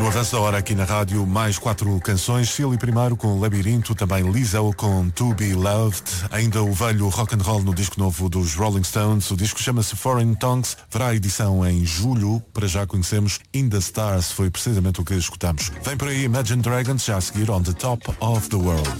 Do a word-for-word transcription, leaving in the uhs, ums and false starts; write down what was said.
No avanço da hora aqui na rádio, mais quatro canções. Silly primeiro com Labirinto, também Lizzo com To Be Loved, ainda o velho rock and roll no disco novo dos Rolling Stones. O disco chama-se Foreign Tongues, verá edição em julho. Para já conhecemos In The Stars, foi precisamente o que escutamos. Vem por aí Imagine Dragons, já a seguir On The Top of the World.